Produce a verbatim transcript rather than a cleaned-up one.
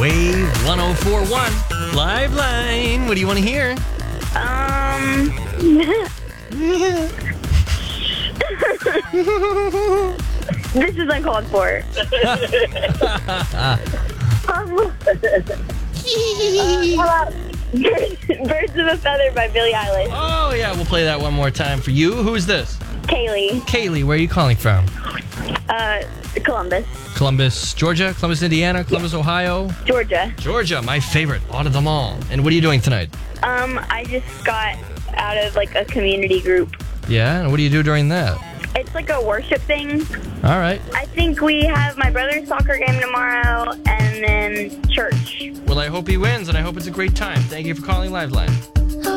Wave one oh four point one. Live line. What do you want to hear? Um. This is uncalled for. um, how about Birds of a Feather by Billie Eilish? Oh, yeah, we'll play that one more time for you. Who's this? Kaylee. Kaylee, where are you calling from? Uh, Columbus. Columbus, Georgia? Columbus, Indiana? Columbus, yeah. Ohio? Georgia. Georgia, my favorite, out of them all. And what are you doing tonight? Um, I just got out of, like, a community group. Yeah? And what do you do during that? It's like a worship thing. All right. I think we have my brother's soccer game tomorrow and then church. Well, I hope he wins, and I hope it's a great time. Thank you for calling Liveline.